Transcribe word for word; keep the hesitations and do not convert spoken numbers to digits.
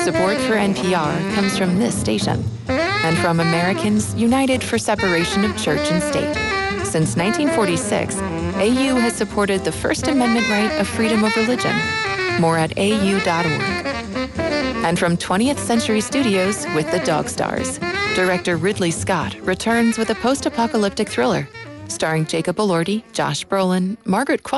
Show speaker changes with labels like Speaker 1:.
Speaker 1: Support for N P R comes from this station and from Americans United for Separation of Church and State. Since nineteen forty-six, A U has supported the First Amendment right of freedom of religion. More at A U dot org. And from twentieth Century Studios with The Dog Stars, director Ridley Scott returns with a post-apocalyptic thriller starring Jacob Elordi, Josh Brolin, Margaret Qualley,